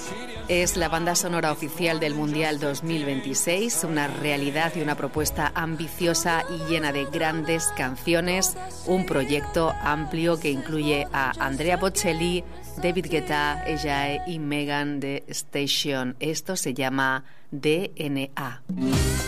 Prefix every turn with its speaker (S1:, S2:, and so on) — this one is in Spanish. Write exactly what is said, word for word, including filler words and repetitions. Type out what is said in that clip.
S1: Es la banda sonora oficial del Mundial dos mil veintiséis, una realidad y una propuesta ambiciosa y llena de grandes canciones, un proyecto amplio que incluye a Andrea Bocelli, David Guetta, Ejae y Megan Thee Stallion. Esto se llama D N A.